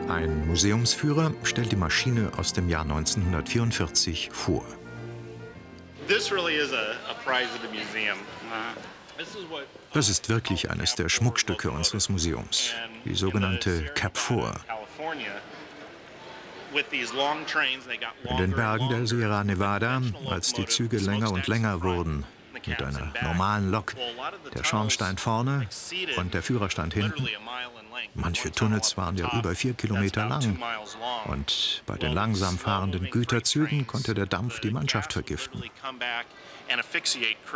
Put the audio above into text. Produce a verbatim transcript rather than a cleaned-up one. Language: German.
Ein Museumsführer stellt die Maschine aus dem Jahr neunzehnhundertvierundvierzig vor. Das ist wirklich eines der Schmuckstücke unseres Museums, die sogenannte Cap vier. In den Bergen der Sierra Nevada, als die Züge länger und länger wurden, mit einer normalen Lok, der Schornstein vorne und der Führerstand hinten. Manche Tunnels waren ja über vier Kilometer lang. Und bei den langsam fahrenden Güterzügen konnte der Dampf die Mannschaft vergiften.